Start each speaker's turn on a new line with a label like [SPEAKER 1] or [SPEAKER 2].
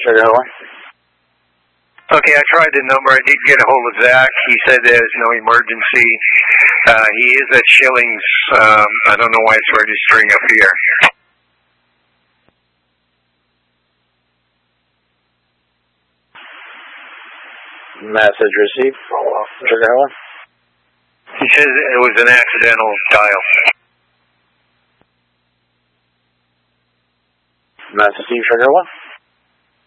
[SPEAKER 1] Trigger 1.
[SPEAKER 2] Okay, I tried the number. I did get a hold of Zach. He said there's no emergency. He is at Schillings. I don't know why it's registering up here.
[SPEAKER 1] Message received. Trigger 1.
[SPEAKER 2] He says it was an accidental dial.
[SPEAKER 1] Message received. Trigger 1.